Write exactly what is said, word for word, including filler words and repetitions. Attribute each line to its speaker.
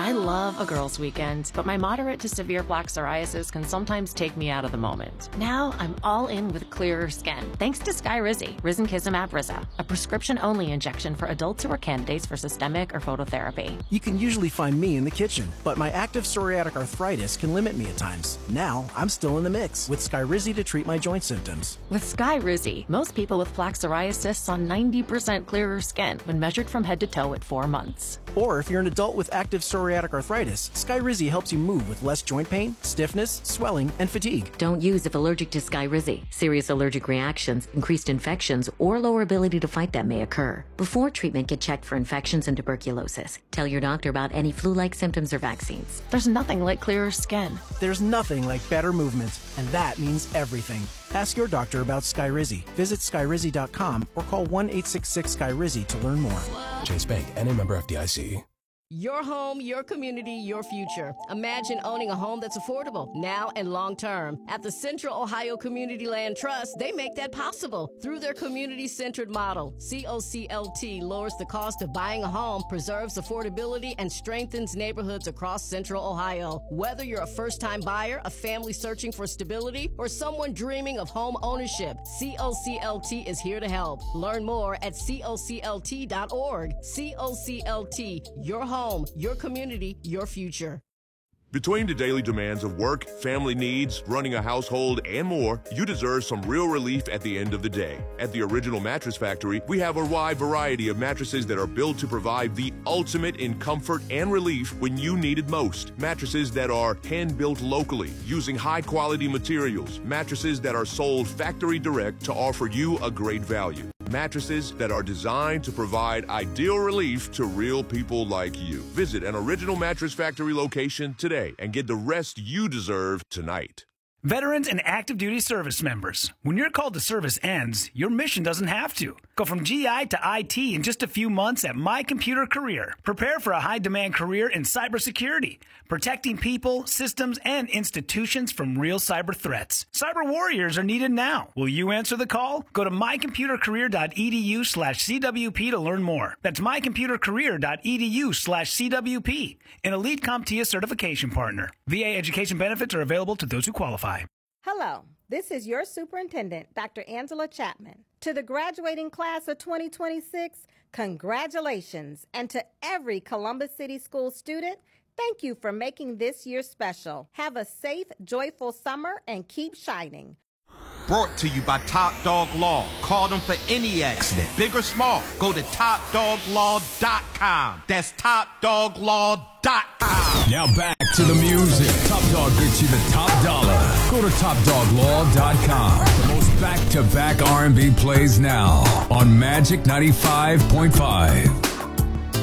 Speaker 1: I love a girls' weekend, but my moderate to severe plaque psoriasis can sometimes take me out of the moment. Now I'm all in with clearer skin, thanks to Skyrizi, risankizumab Riza, a prescription-only injection for adults who are candidates for systemic or phototherapy.
Speaker 2: You can usually find me in the kitchen, but my active psoriatic arthritis can limit me at times. Now I'm still in the mix with Skyrizi to treat my joint symptoms.
Speaker 1: With Skyrizi, most people with plaque psoriasis saw ninety percent clearer skin when measured from head to toe at four months.
Speaker 2: Or if you're an adult with active psoriatic arthritis, Skyrizi helps you move with less joint pain, stiffness, swelling, and fatigue.
Speaker 3: Don't use if allergic to Skyrizi. Serious allergic reactions, increased infections, or lower ability to fight them may occur. Before treatment, get checked for infections and tuberculosis. Tell your doctor about any flu-like symptoms or vaccines.
Speaker 1: There's nothing like clearer skin.
Speaker 2: There's nothing like better movement, and that means everything. Ask your doctor about Skyrizi. Visit Skyrizi dot com or call one eight six six Skyrizi to learn more.
Speaker 4: Chase Bank, N A member F D I C.
Speaker 5: Your home, your community, your future. Imagine owning a home that's affordable now and long term. At the Central Ohio Community Land Trust, they make that possible through their community-centered model. C O C L T lowers the cost of buying a home, preserves affordability, and strengthens neighborhoods across Central Ohio. Whether you're a first-time buyer, a family searching for stability, or someone dreaming of home ownership, C O C L T is here to help. Learn more at C O C L T dot org. C O C L T, your home. Home, your community, your future.
Speaker 6: Between the daily demands of work, family needs, running a household, and more, you deserve some real relief at the end of the day. At the Original Mattress Factory, we have a wide variety of mattresses that are built to provide the ultimate in comfort and relief when you need it most. Mattresses that are hand-built locally, using high-quality materials. Mattresses that are sold factory direct to offer you a great value. Mattresses that are designed to provide ideal relief to real people like you. Visit an Original Mattress Factory location today and get the rest you deserve tonight.
Speaker 7: Veterans and active duty service members, when your call to service ends, your mission doesn't have to. Go from G I to I T in just a few months at My Computer Career. Prepare for a high-demand career in cybersecurity, protecting people, systems, and institutions from real cyber threats. Cyber warriors are needed now. Will you answer the call? Go to my computer career dot e d u slash C W P to learn more. That's my computer career dot e d u slash C W P, an Elite CompTIA certification partner. V A education benefits are available to those who qualify.
Speaker 8: Hello, this is your superintendent, Doctor Angela Chapman. To the graduating class of twenty twenty-six, congratulations. And to every Columbus City School student, thank you for making this year special. Have a safe, joyful summer and keep shining.
Speaker 9: Brought to you by Top Dog Law. Call them for any accident, big or small. Go to top dog law dot com. That's top dog law dot com.
Speaker 4: Now back to the music. Top Dog gets you the top dollar. Go to top dog law dot com. The most back-to-back R and B plays now on Magic ninety-five point five.